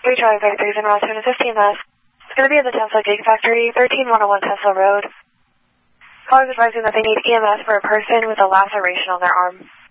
3 Charlie 33 is en route to an 15 mass. It's going to be at the Tesla Gigafactory, 13101 Tesla Road. Callers advising that they need EMS for a person with a laceration on their arm.